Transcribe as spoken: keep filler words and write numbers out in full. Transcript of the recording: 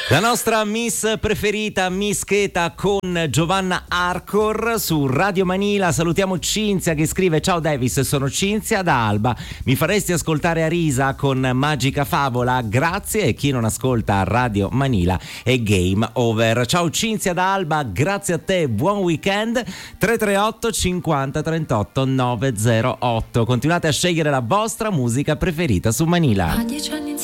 La nostra Miss preferita, Miss Cheta con Giovanna Arcor su Radio Manila. Salutiamo Cinzia che scrive: ciao Davis, sono Cinzia da Alba, mi faresti ascoltare Arisa con Magica Favola? Grazie. E chi non ascolta Radio Manila è game over. Ciao Cinzia da Alba, grazie a te, buon weekend. Tre tre otto cinquanta trentotto nove zero otto. Continuate a scegliere la vostra musica preferita su Manila. A dieci anni